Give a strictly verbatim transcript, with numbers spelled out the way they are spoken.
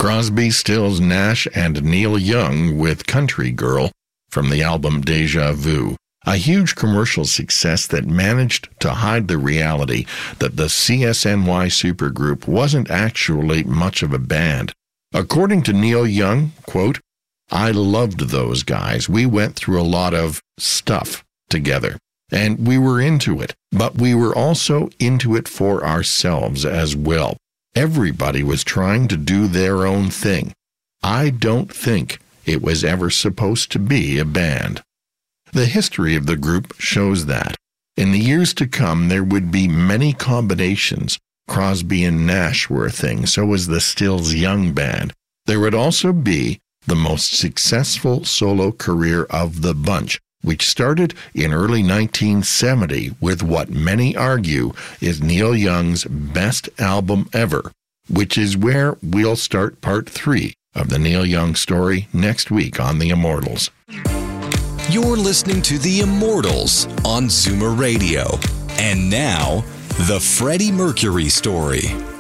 Crosby, Stills, Nash, and Neil Young with Country Girl from the album Deja Vu. A huge commercial success that managed to hide the reality that the C S N Y supergroup wasn't actually much of a band. According to Neil Young, quote, "I loved those guys. We went through a lot of stuff together, and we were into it, but we were also into it for ourselves as well. Everybody was trying to do their own thing. I don't think it was ever supposed to be a band." The history of the group shows that. In the years to come, there would be many combinations. Crosby and Nash were a thing, so was the Stills Young Band. There would also be the most successful solo career of the bunch, which started in early nineteen seventy with what many argue is Neil Young's best album ever, which is where we'll start part three of the Neil Young story next week on The Immortals. You're listening to The Immortals on Zoomer Radio. And now, the Freddie Mercury story.